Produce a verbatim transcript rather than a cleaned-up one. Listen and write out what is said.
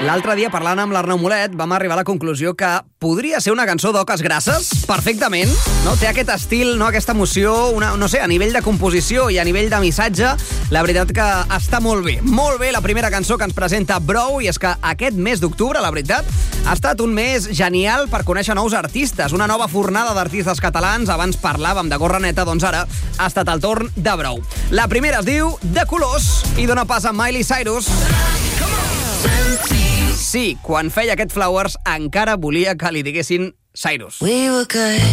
L'altre dia, parlant amb l'Arnau Molet, vam arribar a la conclusió que podria ser una cançó d'Oques Grasses, perfectament, no? Té aquest estil, no? Aquesta emoció, una, no sé, a nivell de composició i a nivell de missatge, la veritat que està molt bé. Molt bé la primera cançó que ens presenta Brou, i és que aquest mes d'octubre, la veritat, ha estat un mes genial per conèixer nous artistes, una nova fornada d'artistes catalans. Abans parlàvem de Gorra Neta, doncs ara ha estat el torn de Brou. La primera es diu De Colors i dona pas a Miley Cyrus. Sí, quan feia aquest Flowers encara volia que li diguessin Cyrus. We were good,